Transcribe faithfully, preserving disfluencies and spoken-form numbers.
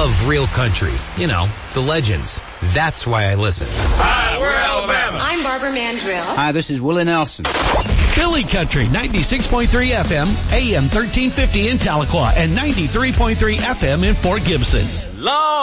love real country. You know, the legends. That's why I listen. Hi, we're Alabama. I'm Barbara Mandrill. Hi, this is Willie Nelson. Philly Country, ninety-six point three F M, A M thirteen fifty in Tahlequah, and ninety-three point three F M in Fort Gibson. Long